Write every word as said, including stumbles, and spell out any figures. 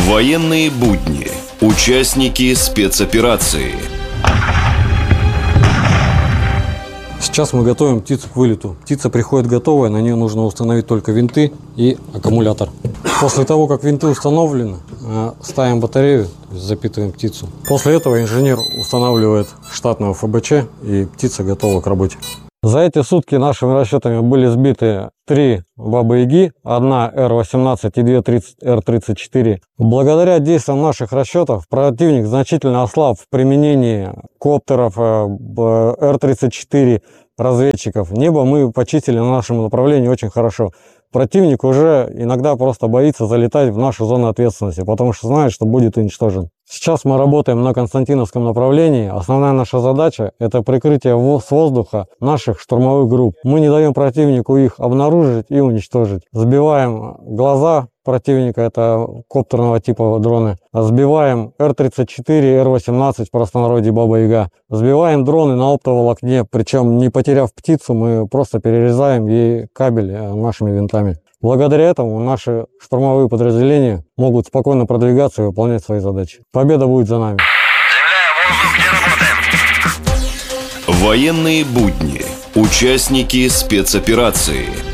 Военные будни. Участники спецоперации. Сейчас мы готовим птицу к вылету. Птица приходит готовая, на нее нужно установить только винты и аккумулятор. После того, как винты установлены, ставим батарею, запитываем птицу. После этого инженер устанавливает штатного эф бэ че, и птица готова к работе. За эти сутки нашими расчетами были сбиты три Бабы-Яги, одна эр восемнадцать и две эр тридцать четыре. Благодаря действиям наших расчетов противник значительно ослаб в применении коптеров, эр тридцать четыре, разведчиков. Небо мы почистили на нашем направлении очень хорошо. Противник уже иногда просто боится залетать в нашу зону ответственности, потому что знает, что будет уничтожен. Сейчас мы работаем на Константиновском направлении. Основная наша задача – это прикрытие с воздуха наших штурмовых групп. Мы не даем противнику их обнаружить и уничтожить. Сбиваем глаза противника, это коптерного типа дроны. Сбиваем эр тридцать четыре, эр восемнадцать, в простонародье Баба-Яга. Сбиваем дроны на оптоволокне, причем не потеряв птицу, мы просто перерезаем ей кабель нашими винтами. Благодаря этому наши штурмовые подразделения могут спокойно продвигаться и выполнять свои задачи. Победа будет за нами. Военные будни. Участники спецоперации.